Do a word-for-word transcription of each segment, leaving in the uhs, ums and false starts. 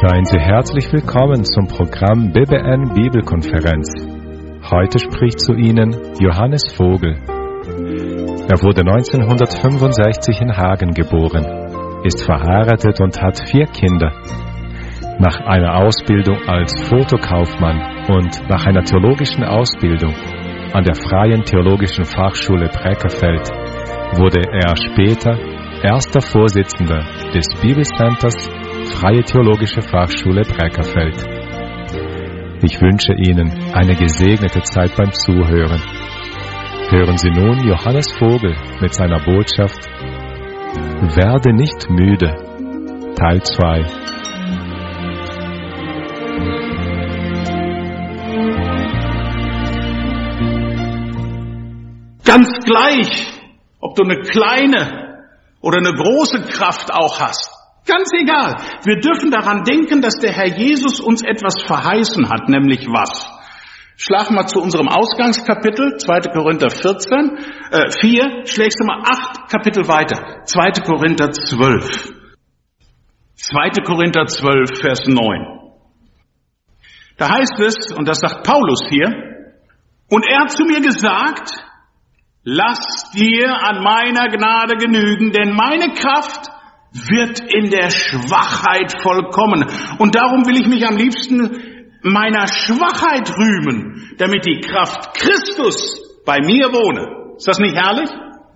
Seien Sie herzlich willkommen zum Programm B B N Bibelkonferenz. Heute spricht zu Ihnen Johannes Vogel. Er wurde neunzehnhundertfünfundsechzig in Hagen geboren, ist verheiratet und hat vier Kinder. Nach einer Ausbildung als Fotokaufmann und nach einer theologischen Ausbildung an der Freien Theologischen Fachschule Breckerfeld wurde er später erster Vorsitzender des Bibelcenters Freie Theologische Fachschule Breckerfeld. Ich wünsche Ihnen eine gesegnete Zeit beim Zuhören. Hören Sie nun Johannes Vogel mit seiner Botschaft Werde nicht müde, Teil zwei. Ganz gleich, ob du eine kleine oder eine große Kraft auch hast. Ganz egal. Wir dürfen daran denken, dass der Herr Jesus uns etwas verheißen hat, nämlich was? Schlag mal zu unserem Ausgangskapitel, zweiter Korinther vierzehn, äh, vier, schlägst du mal acht Kapitel weiter, zweiter Korinther zwölf. zweiter Korinther zwölf, Vers neun. Da heißt es, und das sagt Paulus hier, und er hat zu mir gesagt, lass dir an meiner Gnade genügen, denn meine Kraft wird in der Schwachheit vollkommen. Und darum will ich mich am liebsten meiner Schwachheit rühmen, damit die Kraft Christus bei mir wohne. Ist das nicht herrlich?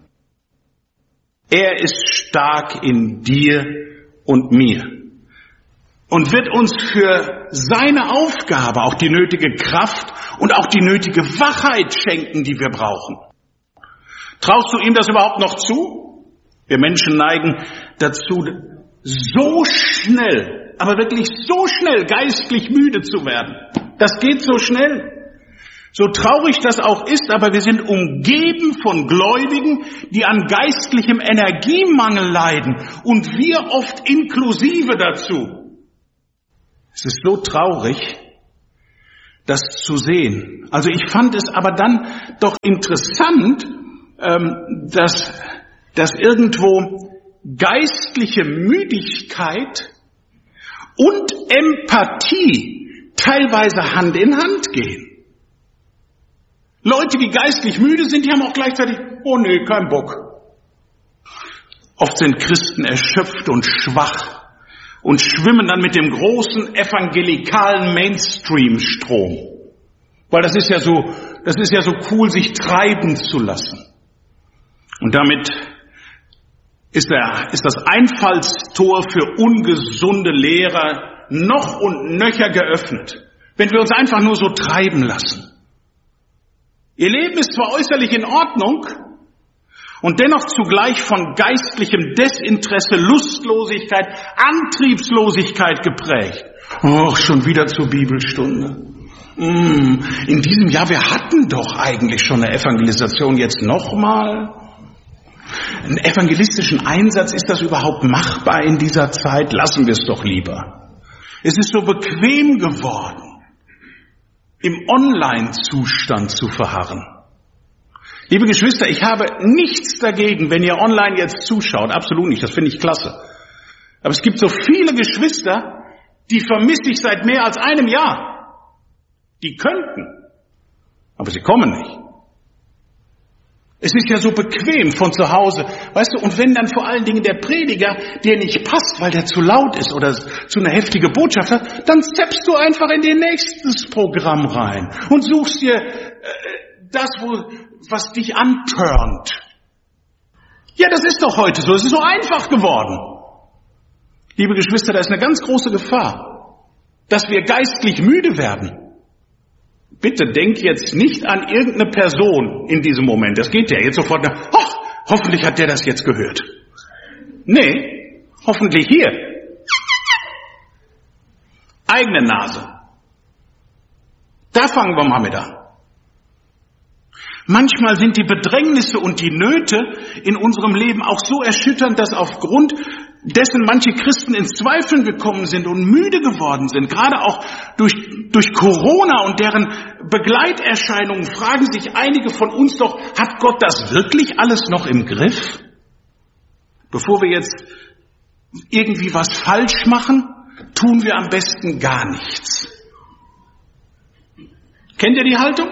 Er ist stark in dir und mir und wird uns für seine Aufgabe auch die nötige Kraft und auch die nötige Wachheit schenken, die wir brauchen. Traust du ihm das überhaupt noch zu? Wir Menschen neigen dazu, so schnell, aber wirklich so schnell geistlich müde zu werden. Das geht so schnell. So traurig das auch ist, aber wir sind umgeben von Gläubigen, die an geistlichem Energiemangel leiden und wir oft inklusive dazu. Es ist so traurig, das zu sehen. Also ich fand es aber dann doch interessant, dass, dass irgendwo geistliche Müdigkeit und Empathie teilweise Hand in Hand gehen. Leute, die geistlich müde sind, die haben auch gleichzeitig, oh nee, kein Bock. Oft sind Christen erschöpft und schwach und schwimmen dann mit dem großen evangelikalen Mainstream-Strom. Weil das ist ja so, das ist ja so cool, sich treiben zu lassen. Und damit ist, der, ist das Einfallstor für ungesunde Lehrer noch und nöcher geöffnet, wenn wir uns einfach nur so treiben lassen. Ihr Leben ist zwar äußerlich in Ordnung und dennoch zugleich von geistlichem Desinteresse, Lustlosigkeit, Antriebslosigkeit geprägt. Och, schon wieder zur Bibelstunde. In diesem Jahr, wir hatten doch eigentlich schon eine Evangelisation, jetzt nochmal. Einen evangelistischen Einsatz, ist das überhaupt machbar in dieser Zeit? Lassen wir es doch lieber. Es ist so bequem geworden, im Online-Zustand zu verharren. Liebe Geschwister, ich habe nichts dagegen, wenn ihr online jetzt zuschaut. Absolut nicht, das finde ich klasse. Aber es gibt so viele Geschwister, die vermisse ich seit mehr als einem Jahr. Die könnten, aber sie kommen nicht. Es ist ja so bequem von zu Hause, weißt du, und wenn dann vor allen Dingen der Prediger dir nicht passt, weil der zu laut ist oder zu einer heftige Botschaft hat, dann zappst du einfach in den nächstes Programm rein und suchst dir äh, das, wo, was dich antörnt. Ja, das ist doch heute so, es ist so einfach geworden. Liebe Geschwister, da ist eine ganz große Gefahr, dass wir geistlich müde werden. Bitte denk jetzt nicht an irgendeine Person in diesem Moment. Das geht ja jetzt sofort nach, oh, hoffentlich hat der das jetzt gehört. Nee, hoffentlich hier. Eigene Nase. Da fangen wir mal mit an. Manchmal sind die Bedrängnisse und die Nöte in unserem Leben auch so erschütternd, dass aufgrund dessen manche Christen ins Zweifeln gekommen sind und müde geworden sind. Gerade auch durch, durch Corona und deren Begleiterscheinungen fragen sich einige von uns doch, hat Gott das wirklich alles noch im Griff? Bevor wir jetzt irgendwie was falsch machen, tun wir am besten gar nichts. Kennt ihr die Haltung?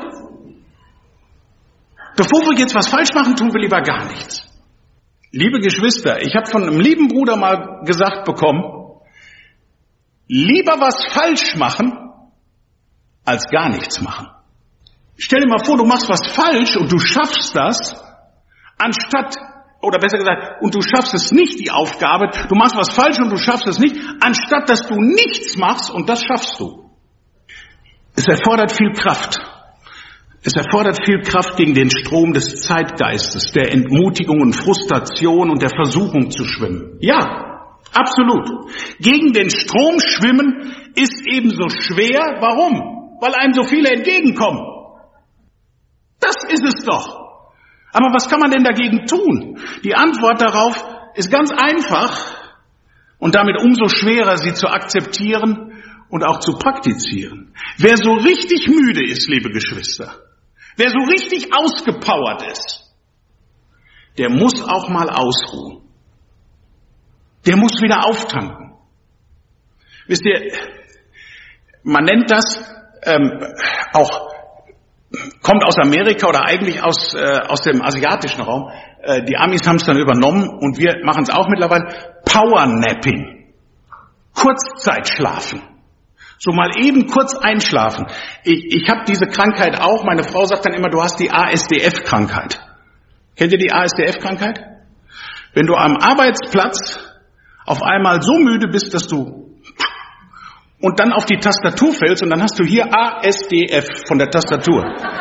Bevor wir jetzt was falsch machen, tun wir lieber gar nichts. Liebe Geschwister, ich habe von einem lieben Bruder mal gesagt bekommen, lieber was falsch machen, als gar nichts machen. Stell dir mal vor, du machst was falsch und du schaffst das, anstatt, oder besser gesagt, und du schaffst es nicht, die Aufgabe, du machst was falsch und du schaffst es nicht, anstatt dass du nichts machst und das schaffst du. Es erfordert viel Kraft. Es erfordert viel Kraft, gegen den Strom des Zeitgeistes, der Entmutigung und Frustration und der Versuchung zu schwimmen. Ja, absolut. Gegen den Strom schwimmen ist ebenso schwer. Warum? Weil einem so viele entgegenkommen. Das ist es doch. Aber was kann man denn dagegen tun? Die Antwort darauf ist ganz einfach und damit umso schwerer, sie zu akzeptieren und auch zu praktizieren. Wer so richtig müde ist, liebe Geschwister, wer so richtig ausgepowert ist, der muss auch mal ausruhen. Der muss wieder auftanken. Wisst ihr, man nennt das ähm, auch, kommt aus Amerika oder eigentlich aus, äh, aus dem asiatischen Raum. Äh, die Amis haben es dann übernommen und wir machen es auch mittlerweile. Powernapping. Kurzzeitschlafen. So mal eben kurz einschlafen. Ich, ich habe diese Krankheit auch. Meine Frau sagt dann immer, du hast die A S D F-Krankheit. Kennt ihr die A S D F-Krankheit? Wenn du am Arbeitsplatz auf einmal so müde bist, dass du und dann auf die Tastatur fällst und dann hast du hier A S D F von der Tastatur.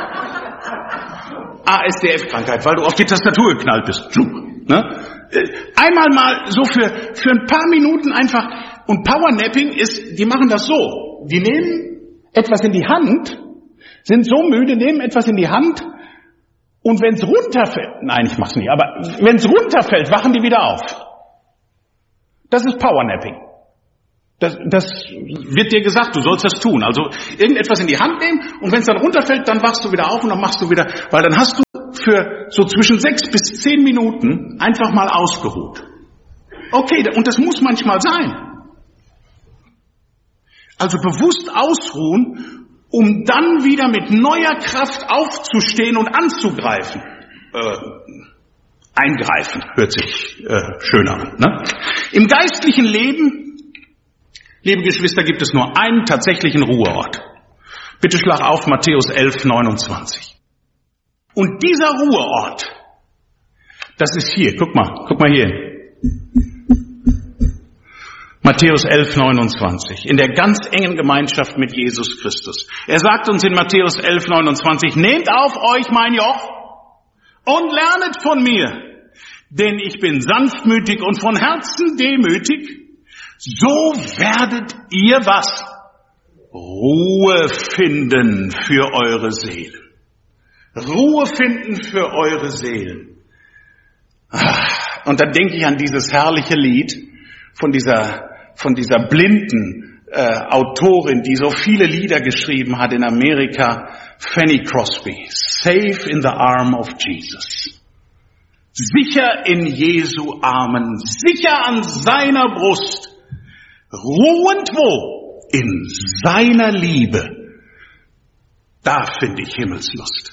A S D F-Krankheit, weil du auf die Tastatur geknallt bist. Ne? Einmal mal so für, für ein paar Minuten einfach. Und Powernapping ist, die machen das so. Die nehmen etwas in die Hand, sind so müde, nehmen etwas in die Hand und wenn es runterfällt, nein, ich mach's nicht, aber wenn es runterfällt, wachen die wieder auf. Das ist Powernapping. Das, das wird dir gesagt, du sollst das tun. Also irgendetwas in die Hand nehmen und wenn es dann runterfällt, dann wachst du wieder auf und dann machst du wieder, weil dann hast du für so zwischen sechs bis zehn Minuten einfach mal ausgeruht. Okay, und das muss manchmal sein. Also bewusst ausruhen, um dann wieder mit neuer Kraft aufzustehen und anzugreifen. Äh, eingreifen, hört sich äh, schöner an. Ne? Im geistlichen Leben, liebe Geschwister, gibt es nur einen tatsächlichen Ruheort. Bitte schlag auf Matthäus elf, neunundzwanzig. Und dieser Ruheort, das ist hier, guck mal, guck mal hier. Matthäus elf, neunundzwanzig, in der ganz engen Gemeinschaft mit Jesus Christus. Er sagt uns in Matthäus elf, neunundzwanzig, nehmt auf euch mein Joch und lernet von mir, denn ich bin sanftmütig und von Herzen demütig, so werdet ihr was? Ruhe finden für eure Seelen. Ruhe finden für eure Seelen. Und dann denke ich an dieses herrliche Lied von dieser von dieser blinden äh, Autorin, die so viele Lieder geschrieben hat in Amerika, Fanny Crosby. Safe in the arm of Jesus. Sicher in Jesu Armen, sicher an seiner Brust, ruhend wo? In seiner Liebe. Da finde ich Himmelslust.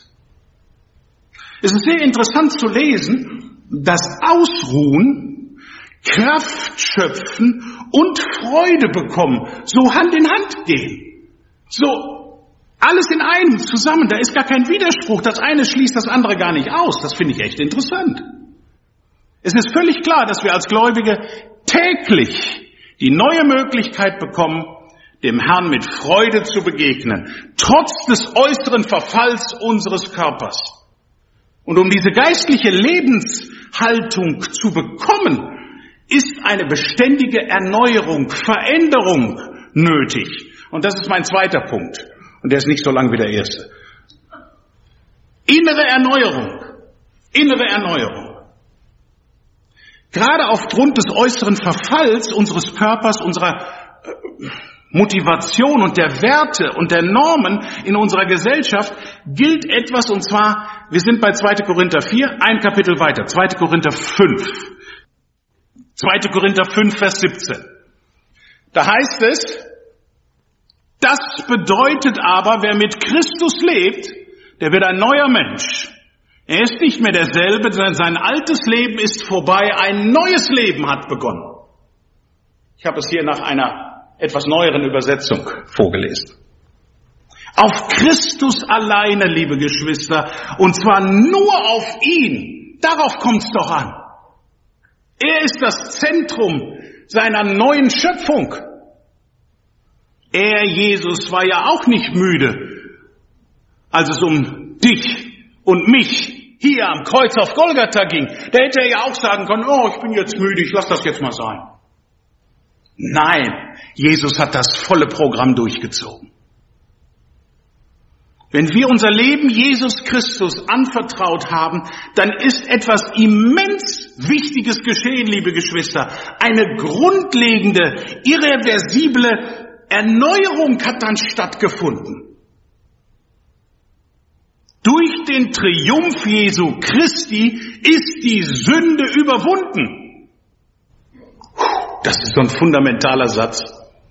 Es ist sehr interessant zu lesen, dass Ausruhen, Kraft schöpfen und Freude bekommen, so Hand in Hand gehen. So alles in einem zusammen, da ist gar kein Widerspruch, das eine schließt das andere gar nicht aus. Das finde ich echt interessant. Es ist völlig klar, dass wir als Gläubige täglich die neue Möglichkeit bekommen, dem Herrn mit Freude zu begegnen, trotz des äußeren Verfalls unseres Körpers. Und um diese geistliche Lebenshaltung zu bekommen, ist eine beständige Erneuerung, Veränderung nötig. Und das ist mein zweiter Punkt. Und der ist nicht so lang wie der erste. Innere Erneuerung. Innere Erneuerung. Gerade aufgrund des äußeren Verfalls unseres Körpers, unserer Motivation und der Werte und der Normen in unserer Gesellschaft gilt etwas, und zwar, wir sind bei zweiter Korinther vier, ein Kapitel weiter, zweiter Korinther fünf. zweiter Korinther fünf, Vers siebzehn. Da heißt es, das bedeutet aber, wer mit Christus lebt, der wird ein neuer Mensch. Er ist nicht mehr derselbe, sondern sein altes Leben ist vorbei, ein neues Leben hat begonnen. Ich habe es hier nach einer etwas neueren Übersetzung vorgelesen. Auf Christus alleine, liebe Geschwister, und zwar nur auf ihn, darauf kommt es doch an. Er ist das Zentrum seiner neuen Schöpfung. Er, Jesus, war ja auch nicht müde, als es um dich und mich hier am Kreuz auf Golgatha ging. Da hätte er ja auch sagen können, oh, ich bin jetzt müde, ich lasse das jetzt mal sein. Nein, Jesus hat das volle Programm durchgezogen. Wenn wir unser Leben Jesus Christus anvertraut haben, dann ist etwas immens Wichtiges geschehen, liebe Geschwister. Eine grundlegende, irreversible Erneuerung hat dann stattgefunden. Durch den Triumph Jesu Christi ist die Sünde überwunden. Das ist so ein fundamentaler Satz.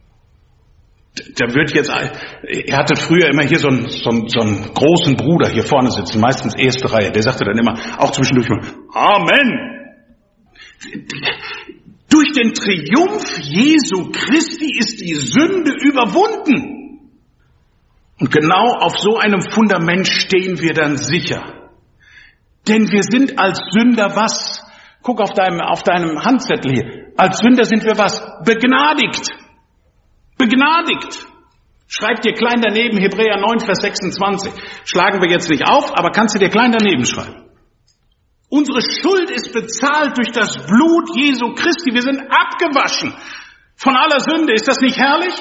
Da wird jetzt, er hatte früher immer hier so einen, so, einen, so einen großen Bruder hier vorne sitzen, meistens erste Reihe, der sagte dann immer, auch zwischendurch mal, Amen. Durch den Triumph Jesu Christi ist die Sünde überwunden. Und genau auf so einem Fundament stehen wir dann sicher. Denn wir sind als Sünder was? Guck auf deinem, auf deinem Handzettel hier. Als Sünder sind wir was? Begnadigt. Begnadigt. Schreib dir klein daneben Hebräer neun, Vers sechsundzwanzig. Schlagen wir jetzt nicht auf, aber kannst du dir klein daneben schreiben. Unsere Schuld ist bezahlt durch das Blut Jesu Christi. Wir sind abgewaschen von aller Sünde. Ist das nicht herrlich?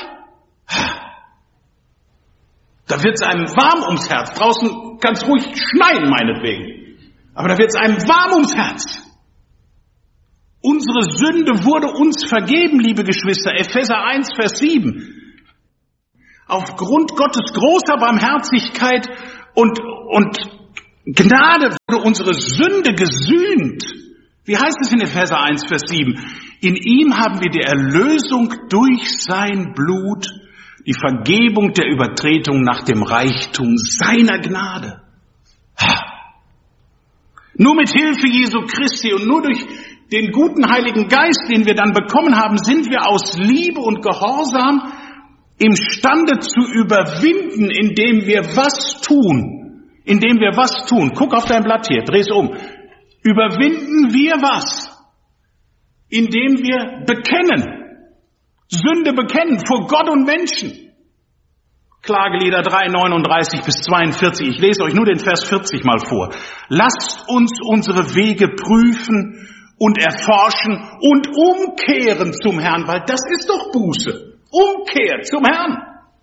Da wird es einem warm ums Herz. Draußen kann es ruhig schneien, meinetwegen. Aber da wird es einem warm ums Herz. Unsere Sünde wurde uns vergeben, liebe Geschwister. Epheser eins, Vers sieben. Aufgrund Gottes großer Barmherzigkeit und, und Gnade wurde unsere Sünde gesühnt. Wie heißt es in Epheser eins, Vers sieben? In ihm haben wir die Erlösung durch sein Blut, die Vergebung der Übertretung nach dem Reichtum seiner Gnade. Ha. Nur mit Hilfe Jesu Christi und nur durch den guten Heiligen Geist, den wir dann bekommen haben, sind wir aus Liebe und Gehorsam imstande zu überwinden, indem wir was tun. Indem wir was tun. Guck auf dein Blatt hier, dreh's um. Überwinden wir was? Indem wir bekennen. Sünde bekennen vor Gott und Menschen. Klagelieder drei, neununddreißig bis zweiundvierzig. Ich lese euch nur den Vers vierzig mal vor. Lasst uns unsere Wege prüfen und erforschen und umkehren zum Herrn, weil das ist doch Buße. Umkehr zum Herrn.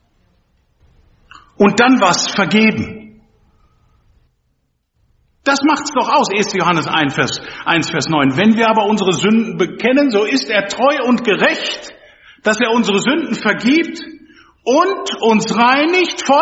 Und dann was vergeben. Das macht's doch aus, erster Johannes eins, Vers neun. Wenn wir aber unsere Sünden bekennen, so ist er treu und gerecht, dass er unsere Sünden vergibt und uns reinigt von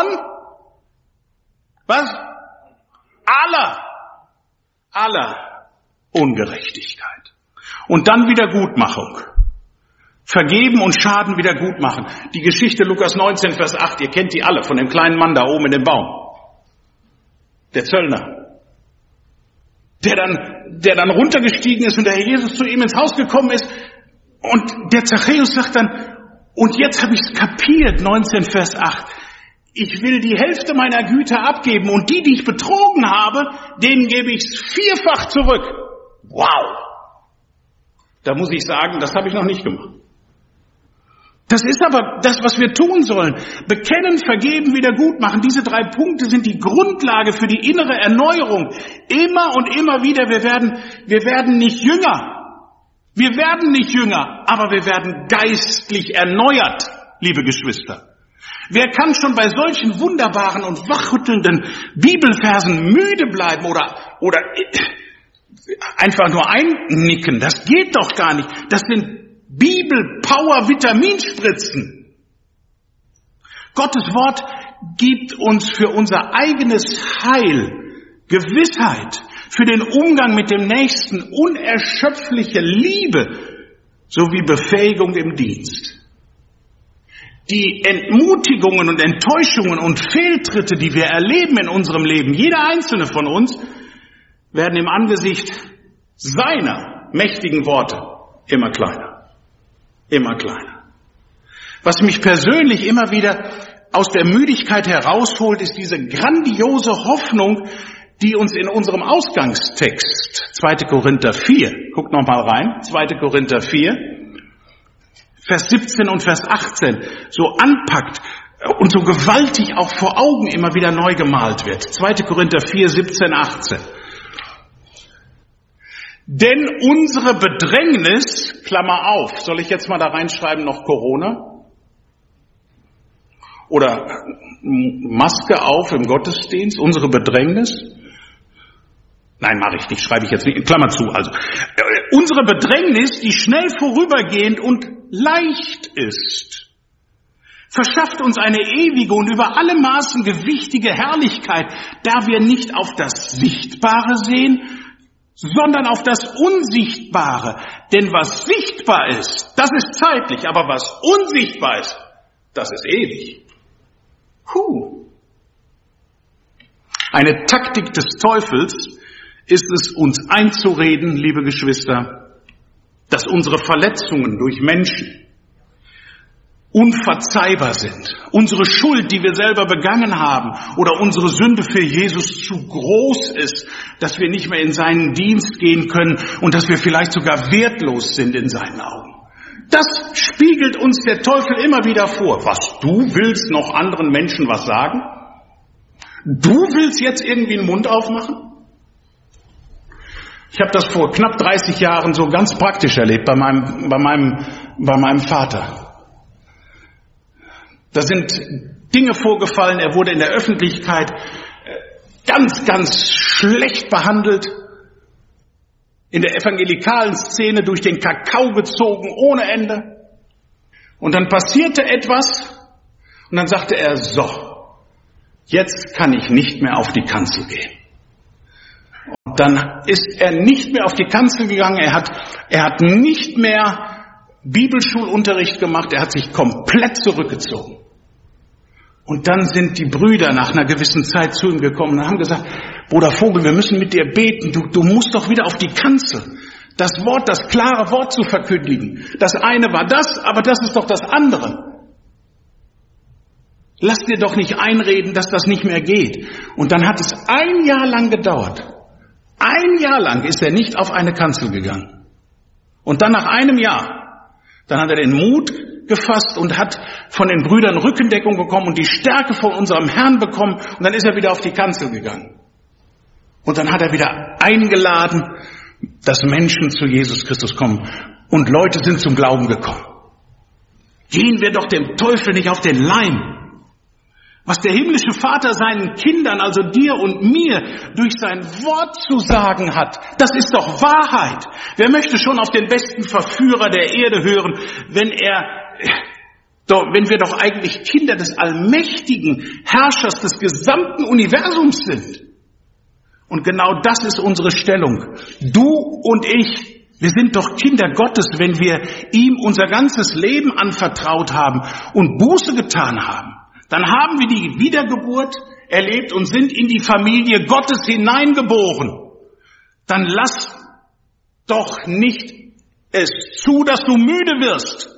was? Aller, aller Ungerechtigkeit. Und dann Wiedergutmachung. Vergeben und Schaden wieder gut machen. Die Geschichte Lukas neunzehn, Vers acht, ihr kennt die alle, von dem kleinen Mann da oben in dem Baum. Der Zöllner. Der dann, der dann runtergestiegen ist und der Herr Jesus zu ihm ins Haus gekommen ist. Und der Zachäus sagt dann, und jetzt habe ich es kapiert, neunzehn, Vers acht. Ich will die Hälfte meiner Güter abgeben und die, die ich betrogen habe, denen gebe ich es vierfach zurück. Wow! Da muss ich sagen, das habe ich noch nicht gemacht. Das ist aber das, was wir tun sollen. Bekennen, vergeben, wiedergutmachen. Diese drei Punkte sind die Grundlage für die innere Erneuerung. Immer und immer wieder, wir werden, wir werden nicht jünger. Wir werden nicht jünger, aber wir werden geistlich erneuert, liebe Geschwister. Wer kann schon bei solchen wunderbaren und wachrüttelnden Bibelversen müde bleiben oder, oder einfach nur einnicken? Das geht doch gar nicht. Das sind Bibel-Power-Vitaminspritzen. Gottes Wort gibt uns für unser eigenes Heil Gewissheit, für den Umgang mit dem Nächsten unerschöpfliche Liebe sowie Befähigung im Dienst. Die Entmutigungen und Enttäuschungen und Fehltritte, die wir erleben in unserem Leben, jeder einzelne von uns, werden im Angesicht seiner mächtigen Worte immer kleiner. Immer kleiner. Was mich persönlich immer wieder aus der Müdigkeit herausholt, ist diese grandiose Hoffnung, die uns in unserem Ausgangstext, zweiter Korinther vier, guckt noch mal rein, zweiter Korinther vier, Vers siebzehn und Vers achtzehn, so anpackt und so gewaltig auch vor Augen immer wieder neu gemalt wird. zweiter Korinther vier, siebzehn, achtzehn. Denn unsere Bedrängnis, Klammer auf, soll ich jetzt mal da reinschreiben, noch Corona? Oder Maske auf im Gottesdienst, unsere Bedrängnis? Nein, mache ich nicht, schreibe ich jetzt nicht, Klammer zu. Also, äh, unsere Bedrängnis, die schnell vorübergehend und leicht ist, verschafft uns eine ewige und über alle Maßen gewichtige Herrlichkeit, da wir nicht auf das Sichtbare sehen, sondern auf das Unsichtbare. Denn was sichtbar ist, das ist zeitlich, aber was unsichtbar ist, das ist ewig. Puh. Eine Taktik des Teufels ist es, uns einzureden, liebe Geschwister, dass unsere Verletzungen durch Menschen unverzeihbar sind. Unsere Schuld, die wir selber begangen haben, oder unsere Sünde für Jesus zu groß ist, dass wir nicht mehr in seinen Dienst gehen können und dass wir vielleicht sogar wertlos sind in seinen Augen. Das spiegelt uns der Teufel immer wieder vor. Was, du willst noch anderen Menschen was sagen? Du willst jetzt irgendwie den Mund aufmachen? Ich habe das vor knapp dreißig Jahren so ganz praktisch erlebt bei meinem, bei meinem, bei meinem Vater. Da sind Dinge vorgefallen, er wurde in der Öffentlichkeit ganz, ganz schlecht behandelt, in der evangelikalen Szene durch den Kakao gezogen, ohne Ende. Und dann passierte etwas und dann sagte er, so, jetzt kann ich nicht mehr auf die Kanzel gehen. Und dann ist er nicht mehr auf die Kanzel gegangen, er hat, er hat nicht mehr Bibelschulunterricht gemacht, er hat sich komplett zurückgezogen. Und dann sind die Brüder nach einer gewissen Zeit zu ihm gekommen und haben gesagt, Bruder Vogel, wir müssen mit dir beten, du, du musst doch wieder auf die Kanzel. Das Wort, das klare Wort zu verkündigen. Das eine war das, aber das ist doch das andere. Lass dir doch nicht einreden, dass das nicht mehr geht. Und dann hat es ein Jahr lang gedauert. Ein Jahr lang ist er nicht auf eine Kanzel gegangen. Und dann nach einem Jahr, dann hat er den Mut gefasst und hat von den Brüdern Rückendeckung bekommen und die Stärke von unserem Herrn bekommen und dann ist er wieder auf die Kanzel gegangen. Und dann hat er wieder eingeladen, dass Menschen zu Jesus Christus kommen und Leute sind zum Glauben gekommen. Gehen wir doch dem Teufel nicht auf den Leim. Was der himmlische Vater seinen Kindern, also dir und mir, durch sein Wort zu sagen hat, das ist doch Wahrheit. Wer möchte schon auf den besten Verführer der Erde hören, wenn er, doch, wenn wir doch eigentlich Kinder des allmächtigen Herrschers des gesamten Universums sind? Und genau das ist unsere Stellung. Du und ich, wir sind doch Kinder Gottes, wenn wir ihm unser ganzes Leben anvertraut haben und Buße getan haben. Dann haben wir die Wiedergeburt erlebt und sind in die Familie Gottes hineingeboren. Dann lass doch nicht es zu, dass du müde wirst.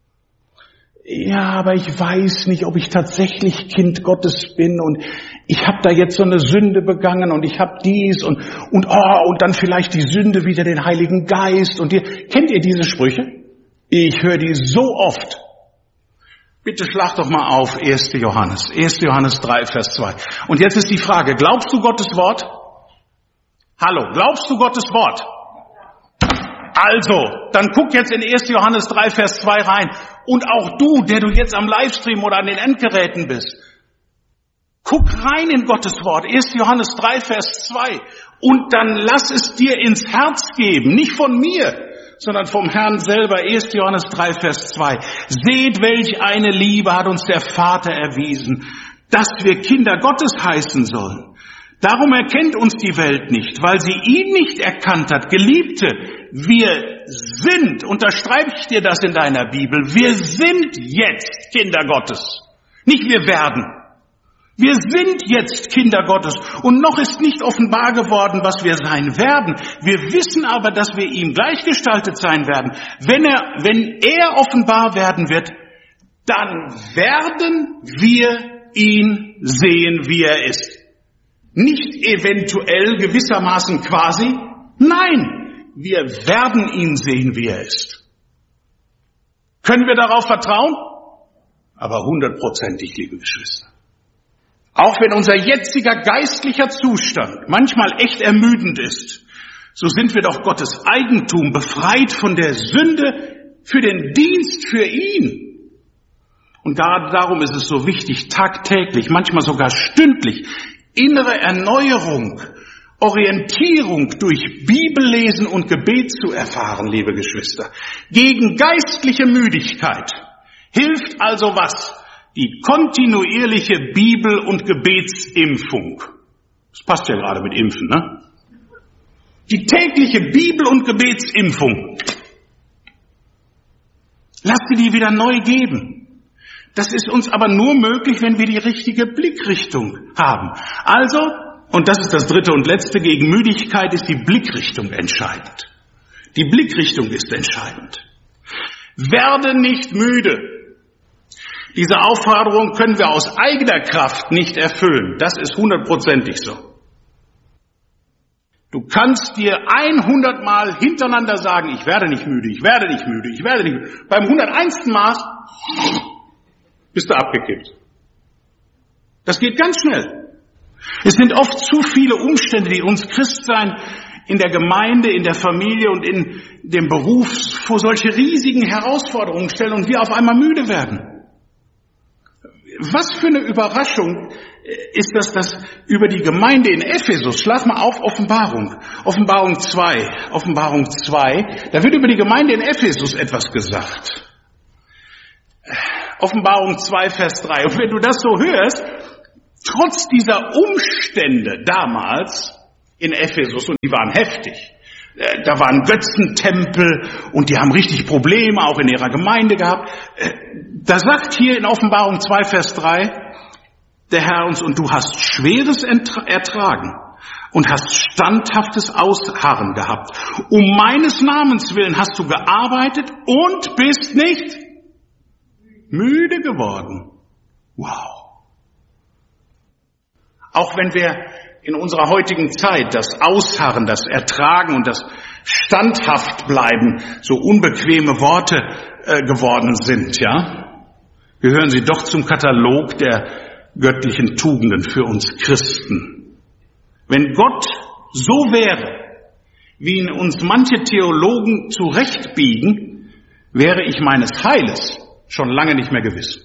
Ja, aber ich weiß nicht, ob ich tatsächlich Kind Gottes bin und ich habe da jetzt so eine Sünde begangen und ich habe dies und und oh, und dann vielleicht die Sünde wieder den Heiligen Geist. Und ihr, kennt ihr diese Sprüche? Ich höre die so oft. Bitte schlag doch mal auf erster Johannes, erster Johannes drei, Vers zwei. Und jetzt ist die Frage, glaubst du Gottes Wort? Hallo, glaubst du Gottes Wort? Also, dann guck jetzt in erster Johannes drei, Vers zwei rein. Und auch du, der du jetzt am Livestream oder an den Endgeräten bist, guck rein in Gottes Wort, erster Johannes drei, Vers zwei. Und dann lass es dir ins Herz geben, nicht von mir, sondern vom Herrn selber, erster Johannes drei, Vers zwei. Seht, welch eine Liebe hat uns der Vater erwiesen, dass wir Kinder Gottes heißen sollen. Darum erkennt uns die Welt nicht, weil sie ihn nicht erkannt hat. Geliebte, wir sind, unterstreiche ich dir das in deiner Bibel, wir sind jetzt Kinder Gottes. Nicht wir werden. Wir sind jetzt Kinder Gottes und noch ist nicht offenbar geworden, was wir sein werden. Wir wissen aber, dass wir ihm gleichgestaltet sein werden. Wenn er, wenn er offenbar werden wird, dann werden wir ihn sehen, wie er ist. Nicht eventuell, gewissermaßen quasi. Nein, wir werden ihn sehen, wie er ist. Können wir darauf vertrauen? Aber hundertprozentig, liebe Geschwister. Auch wenn unser jetziger geistlicher Zustand manchmal echt ermüdend ist, so sind wir doch Gottes Eigentum, befreit von der Sünde für den Dienst für ihn. Und gerade darum ist es so wichtig, tagtäglich, manchmal sogar stündlich, innere Erneuerung, Orientierung durch Bibellesen und Gebet zu erfahren, liebe Geschwister. Gegen geistliche Müdigkeit hilft also was? Die kontinuierliche Bibel- und Gebetsimpfung. Das passt ja gerade mit Impfen, ne? Die tägliche Bibel- und Gebetsimpfung. Lass dir die wieder neu geben. Das ist uns aber nur möglich, wenn wir die richtige Blickrichtung haben. Also, und das ist das dritte und letzte, gegen Müdigkeit ist die Blickrichtung entscheidend. Die Blickrichtung ist entscheidend. Werde nicht müde. Diese Aufforderung können wir aus eigener Kraft nicht erfüllen. Das ist hundertprozentig so. Du kannst dir hundert Mal hintereinander sagen, ich werde nicht müde, ich werde nicht müde, ich werde nicht müde. Beim hunderteinsten Mal bist du abgekippt. Das geht ganz schnell. Es sind oft zu viele Umstände, die uns Christsein in der Gemeinde, in der Familie und in dem Beruf vor solche riesigen Herausforderungen stellen und wir auf einmal müde werden. Was für eine Überraschung ist das, dass über die Gemeinde in Ephesus, schlag mal auf, Offenbarung, Offenbarung zwei, Offenbarung zwei, da wird über die Gemeinde in Ephesus etwas gesagt. Offenbarung zwei, Vers drei. Und wenn du das so hörst, trotz dieser Umstände damals in Ephesus, und die waren heftig, da waren Götzentempel und die haben richtig Probleme auch in ihrer Gemeinde gehabt. Da sagt hier in Offenbarung zwei, Vers drei, der Herr uns, und du hast Schweres ertragen und hast standhaftes Ausharren gehabt. Um meines Namens willen hast du gearbeitet und bist nicht müde geworden. Wow. Auch wenn wir in unserer heutigen Zeit das Ausharren, das Ertragen und das Standhaftbleiben so unbequeme Worte äh, geworden sind, ja, gehören sie doch zum Katalog der göttlichen Tugenden für uns Christen. Wenn Gott so wäre, wie ihn uns manche Theologen zurechtbiegen, wäre ich meines Heiles schon lange nicht mehr gewiss.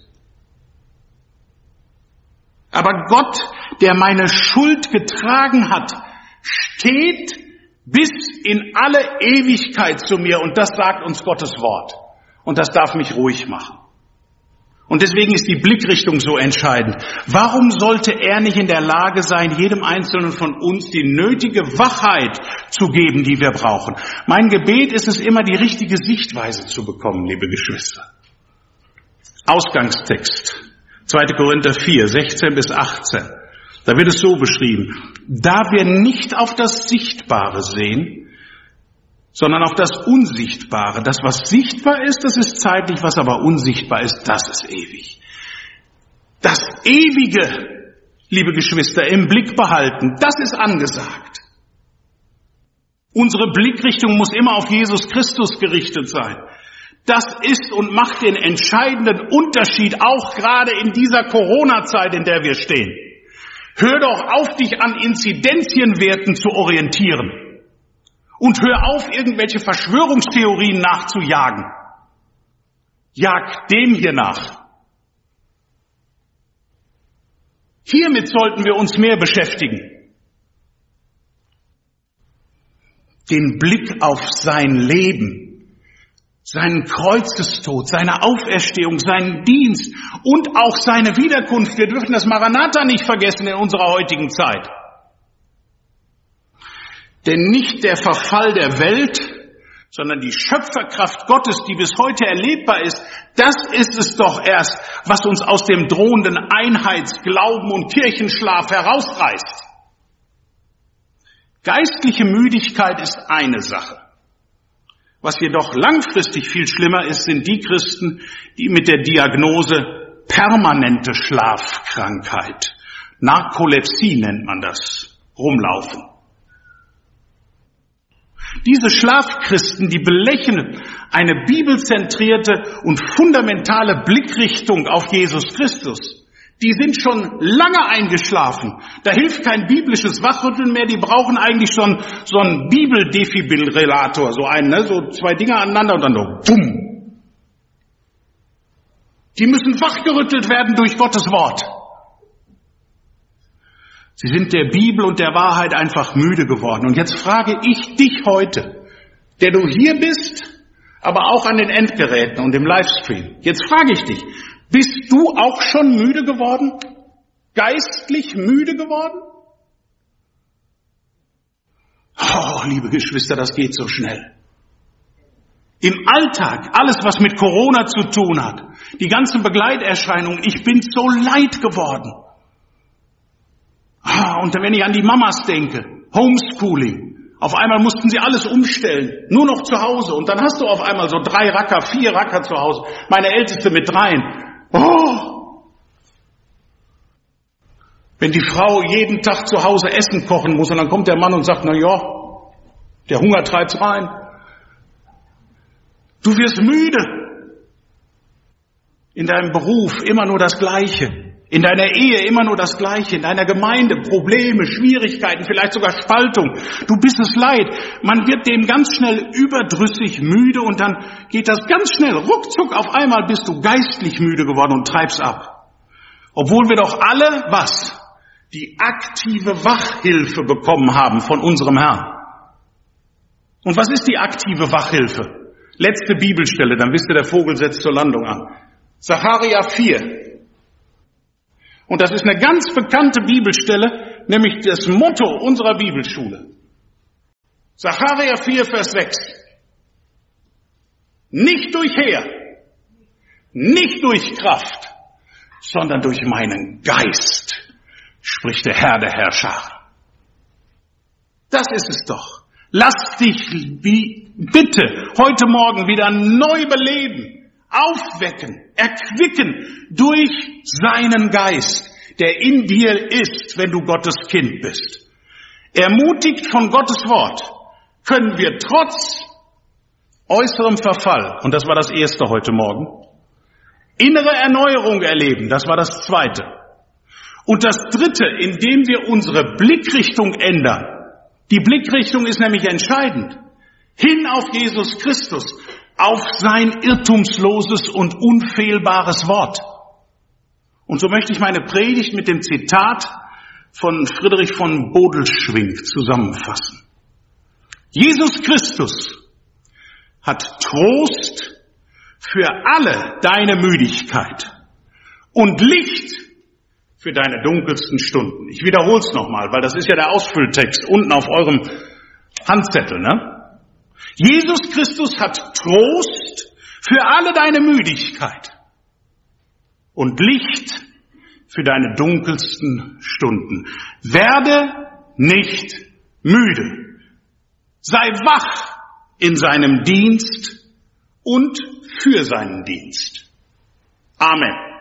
Aber Gott, der meine Schuld getragen hat, steht bis in alle Ewigkeit zu mir. Und das sagt uns Gottes Wort. Und das darf mich ruhig machen. Und deswegen ist die Blickrichtung so entscheidend. Warum sollte er nicht in der Lage sein, jedem Einzelnen von uns die nötige Wachheit zu geben, die wir brauchen? Mein Gebet ist es immer, die richtige Sichtweise zu bekommen, liebe Geschwister. Ausgangstext. zweiter Korinther vier, sechzehn bis achtzehn. Da wird es so beschrieben: Da wir nicht auf das Sichtbare sehen, sondern auf das Unsichtbare. Das, was sichtbar ist, das ist zeitlich, was aber unsichtbar ist, das ist ewig. Das Ewige, liebe Geschwister, im Blick behalten, das ist angesagt. Unsere Blickrichtung muss immer auf Jesus Christus gerichtet sein. Das ist und macht den entscheidenden Unterschied, auch gerade in dieser Corona-Zeit, in der wir stehen. Hör doch auf, dich an Inzidenzienwerten zu orientieren. Und hör auf, irgendwelche Verschwörungstheorien nachzujagen. Jag dem hier nach. Hiermit sollten wir uns mehr beschäftigen. Den Blick auf sein Leben, seinen Kreuzestod, seine Auferstehung, seinen Dienst und auch seine Wiederkunft. Wir dürfen das Maranatha nicht vergessen in unserer heutigen Zeit. Denn nicht der Verfall der Welt, sondern die Schöpferkraft Gottes, die bis heute erlebbar ist, das ist es doch erst, was uns aus dem drohenden Einheits-, Glauben- und Kirchenschlaf herausreißt. Geistliche Müdigkeit ist eine Sache. Was jedoch langfristig viel schlimmer ist, sind die Christen, die mit der Diagnose permanente Schlafkrankheit, Narkolepsie nennt man das, rumlaufen. Diese Schlafchristen, die belächeln eine bibelzentrierte und fundamentale Blickrichtung auf Jesus Christus. Die sind schon lange eingeschlafen. Da hilft kein biblisches Wachrütteln mehr. Die brauchen eigentlich schon so einen Bibeldefibrillator, so einen, ne? So zwei Dinger aneinander und dann so bumm. Die müssen wachgerüttelt werden durch Gottes Wort. Sie sind der Bibel und der Wahrheit einfach müde geworden. Und jetzt frage ich dich heute, der du hier bist, aber auch an den Endgeräten und im Livestream. Jetzt frage ich dich, bist du auch schon müde geworden? Geistlich müde geworden? Oh, liebe Geschwister, das geht so schnell. Im Alltag, alles was mit Corona zu tun hat, die ganzen Begleiterscheinungen, ich bin so leid geworden. Ah, und wenn ich an die Mamas denke, Homeschooling, auf einmal mussten sie alles umstellen, nur noch zu Hause. Und dann hast du auf einmal so drei Racker, vier Racker zu Hause, meine Älteste mit dreien. Oh! Wenn die Frau jeden Tag zu Hause Essen kochen muss und dann kommt der Mann und sagt, na ja, der Hunger treibt's rein. Du wirst müde. In deinem Beruf immer nur das Gleiche. In deiner Ehe immer nur das Gleiche. In deiner Gemeinde Probleme, Schwierigkeiten, vielleicht sogar Spaltung. Du bist es leid. Man wird dem ganz schnell überdrüssig müde und dann geht das ganz schnell. Ruckzuck auf einmal bist du geistlich müde geworden und treibst ab. Obwohl wir doch alle, was? Die aktive Wachhilfe bekommen haben von unserem Herrn. Und was ist die aktive Wachhilfe? Letzte Bibelstelle, dann wisst ihr, der Vogel setzt zur Landung an. Sacharja vier. Und das ist eine ganz bekannte Bibelstelle, nämlich das Motto unserer Bibelschule. Sacharja vier, Vers sechs. Nicht durch Heer, nicht durch Kraft, sondern durch meinen Geist, spricht der Herr der Herrscher. Das ist es doch. Lass dich wie, bitte heute Morgen wieder neu beleben, aufwecken, erquicken durch seinen Geist, der in dir ist, wenn du Gottes Kind bist. Ermutigt von Gottes Wort können wir trotz äußerem Verfall, und das war das erste heute Morgen, innere Erneuerung erleben, das war das zweite. Und das dritte, indem wir unsere Blickrichtung ändern. Die Blickrichtung ist nämlich entscheidend. Hin auf Jesus Christus, auf sein irrtumsloses und unfehlbares Wort. Und so möchte ich meine Predigt mit dem Zitat von Friedrich von Bodelschwingh zusammenfassen. Jesus Christus hat Trost für alle deine Müdigkeit und Licht für deine dunkelsten Stunden. Ich wiederhole es nochmal, weil das ist ja der Ausfülltext unten auf eurem Handzettel, ne? Jesus Christus hat Trost für alle deine Müdigkeit und Licht für deine dunkelsten Stunden. Werde nicht müde. Sei wach in seinem Dienst und für seinen Dienst. Amen.